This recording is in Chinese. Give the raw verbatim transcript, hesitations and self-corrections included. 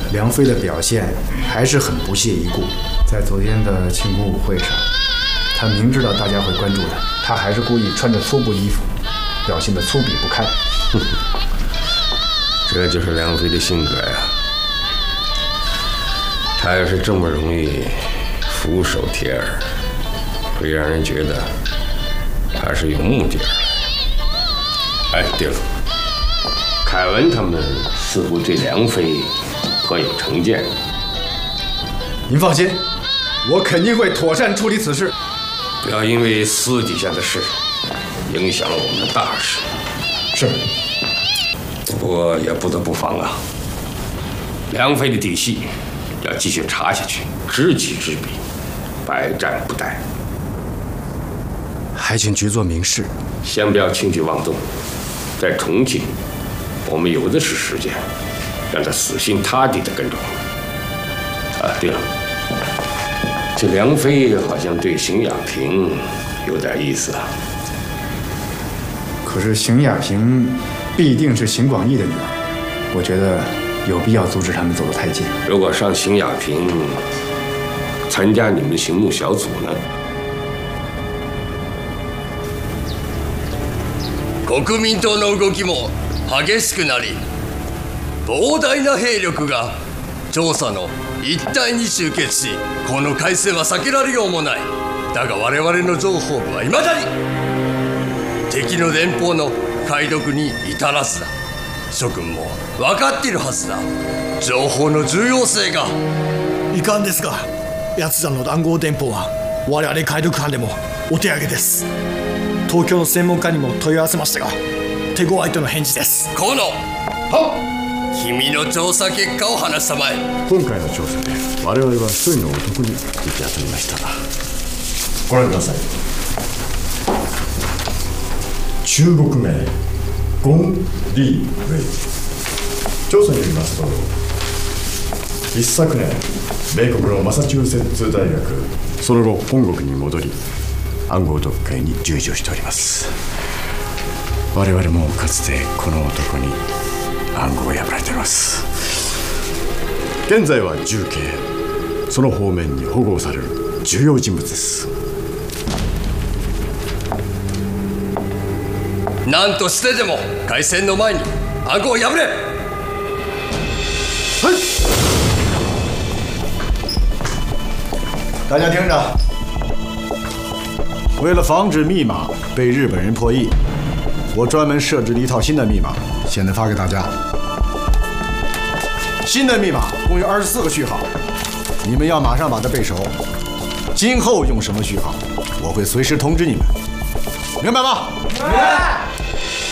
梁飞的表现还是很不屑一顾。在昨天的庆功舞会上，他明知道大家会关注他，他还是故意穿着粗布衣服，表现得粗鄙不堪。 这就是梁飞的性格呀。他要是这么容易俯首帖耳，会让人觉得他是有目的而来。哎，对了，凯文他们似乎对梁飞颇有成见。 您放心，我肯定会妥善处理此事。 不要因为私底下的事影响了我们的大事。 是。 不过也不得不防啊，梁飞的底细要继续查下去，知己知彼，百战不殆。 还请局座明示。 先不要轻举妄动，在重庆，我们有的是时间，让他死心塌地地跟着我们。啊，对了，这梁飞好像对邢雅萍有点意思啊。 可是邢雅萍必定是邢广义的女儿，我觉得有必要阻止他们走得太近。 如果让邢雅萍参加你们的行动小组呢？ 国民党の動きも激しくなり、膨大な兵力が調査の一帯に集結し、この海戦は避けられようもない。だが我々の情報部は未だに敵の電報の解読に至らずだ。諸君も分かっているはずだ。情報の重要性が。 いかんですが、奴らの談合電報は我々解読班でもお手上げです。東京の専門家にも問い合わせましたが、手強いとの返事です。 河野、君の調査結果を話したまえ。 今回の調査で我々は一人の男に行き当たりました。ご覧ください。中国名ゴン・リー・ウェイ。調査によりますと、一昨年米国のマサチューセッツ大学、その後本国に戻り暗号読解に従事をしております。我々もかつてこの男に暗号を破られております。現在は重刑、その方面に保護される重要人物です。 何としてでも開戦の前に暗号を破れ。 はい。大家听着。为了防止密码被日本人破译，我专门设置了一套新的密码，现在发给大家。新的密码共有二十四个序号，你们要马上把它背熟。今后用什么序号，我会随时通知你们，明白吗？明白。